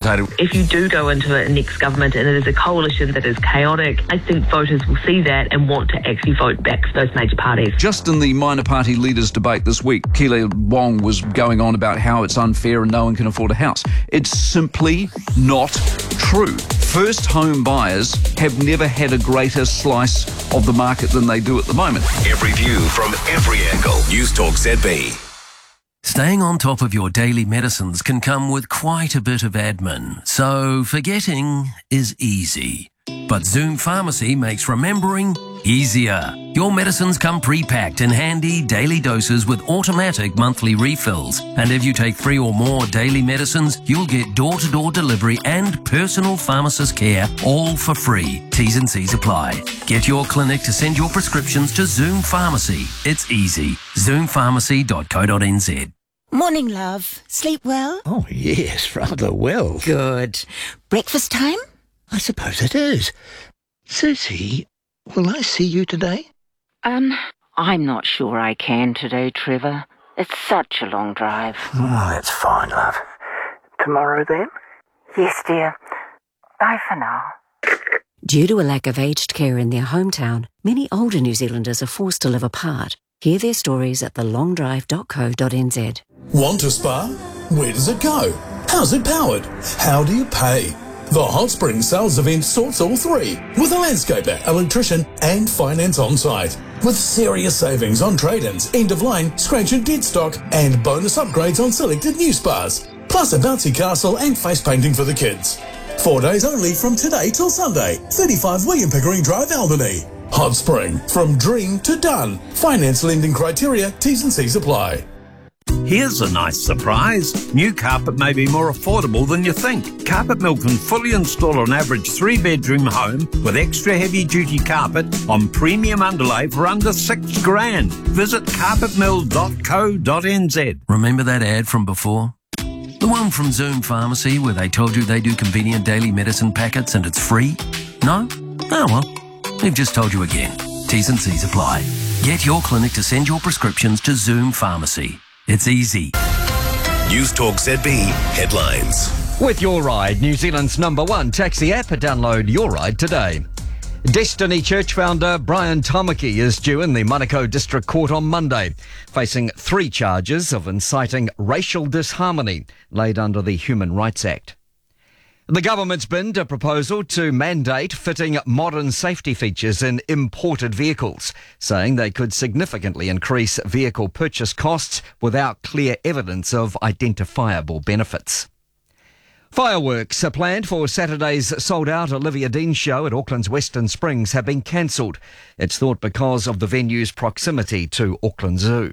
consultated. If you do go into a next government and it is a coalition that is chaotic, I think voters will see that and want to actually vote back for those major parties. Just in the minor party leaders debate this week, Keely Wong was going on about how it's unfair and no one can afford a house. It's simply not true. First home buyers have never had a greater slice of the market than they do at the moment. Every view from every angle. News Talk ZB. Staying on top of your daily medicines can come with quite a bit of admin, so forgetting is easy. But Zoom Pharmacy makes remembering easier. Your medicines come pre-packed in handy daily doses with automatic monthly refills. And if you take 3 or more daily medicines, you'll get door-to-door delivery and personal pharmacist care, all for free. T's and C's apply. Get your clinic to send your prescriptions to Zoom Pharmacy. It's easy. Zoompharmacy.co.nz. Morning, love. Sleep well? Oh, yes, rather well. Good. Breakfast time? I suppose it is. Susie, will I see you today? I'm not sure I can today, Trevor. It's such a long drive. Oh, that's fine, love. Tomorrow then? Yes, dear. Bye for now. Due to a lack of aged care in their hometown, many older New Zealanders are forced to live apart. Hear their stories at thelongdrive.co.nz. Want a spa? Where does it go? How's it powered? How do you pay? The Hot Spring Sales event sorts all three, with a landscaper, electrician and finance on site. With serious savings on trade-ins, end-of-line, scratch and dead stock and bonus upgrades on selected new spas. Plus a bouncy castle and face painting for the kids. 4 days only from today till Sunday. 35 William Pickering Drive, Albany. Hot Spring, from dream to done. Finance lending criteria, T's and C's apply. Here's a nice surprise. New carpet may be more affordable than you think. Carpet Mill can fully install an average 3-bedroom home with extra heavy-duty carpet on premium underlay for under $6,000. Visit carpetmill.co.nz. Remember that ad from before? The one from Zoom Pharmacy where they told you they do convenient daily medicine packets and it's free? No? Oh well, they've just told you again. T's and C's apply. Get your clinic to send your prescriptions to Zoom Pharmacy. It's easy. News Talk ZB headlines. With Your Ride, New Zealand's #1 taxi app, download Your Ride today. Destiny Church founder Brian Tamaki is due in the Manukau District Court on Monday, facing 3 charges of inciting racial disharmony laid under the Human Rights Act. The government's binned a proposal to mandate fitting modern safety features in imported vehicles, saying they could significantly increase vehicle purchase costs without clear evidence of identifiable benefits. Fireworks are planned for Saturday's sold-out Olivia Dean show at Auckland's Western Springs have been cancelled. It's thought because of the venue's proximity to Auckland Zoo.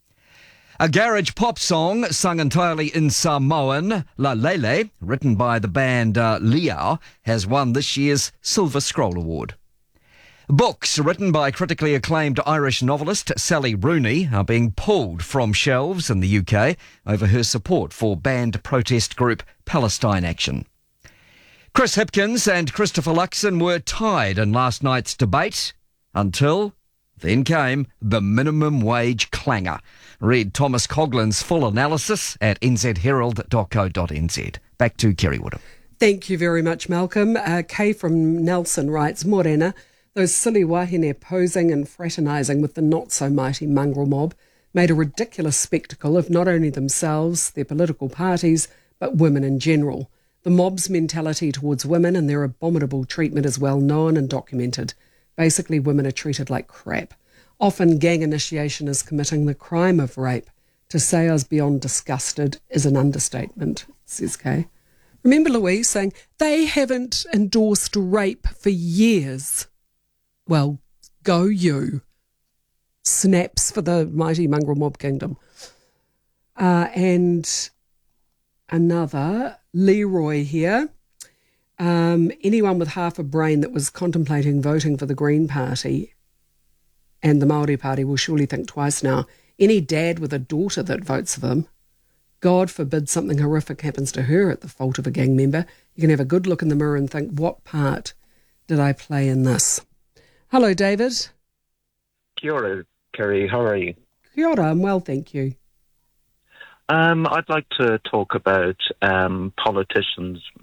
A garage pop song sung entirely in Samoan, La Lele, written by the band Liao, has won this year's Silver Scroll Award. Books written by critically acclaimed Irish novelist Sally Rooney are being pulled from shelves in the UK over her support for banned protest group Palestine Action. Chris Hipkins and Christopher Luxon were tied in last night's debate until then came the minimum wage clanger. Read Thomas Coughlin's full analysis at nzherald.co.nz. Back to Kerry Woodham. Thank you very much, Malcolm. Kay from Nelson writes, Morena, those silly wahine posing and fraternising with the not-so-mighty mongrel mob made a ridiculous spectacle of not only themselves, their political parties, but women in general. The mob's mentality towards women and their abominable treatment is well known and documented. Basically, women are treated like crap. Often gang initiation is committing the crime of rape. To say I was beyond disgusted is an understatement, says Kay. Remember Louise saying, they haven't endorsed rape for years. Well, go you. Snaps for the mighty mongrel mob kingdom. And another, Leroy here. Anyone with half a brain that was contemplating voting for the Green Party and the Māori Party will surely think twice now. Any dad with a daughter that votes for them, God forbid something horrific happens to her at the fault of a gang member. You can have a good look in the mirror and think, what part did I play in this? Hello, David. Kia ora, Kerry. How are you? Kia ora, I'm well, thank you. I'd like to talk about politicians